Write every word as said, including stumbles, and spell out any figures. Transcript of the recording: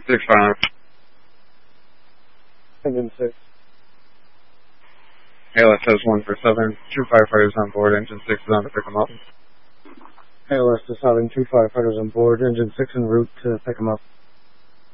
six five. Engine six. A L S has one for Southern. Two firefighters on board. Engine six is on to pick them up. A L S to Southern, two firefighters on board. Engine six en route to pick them up.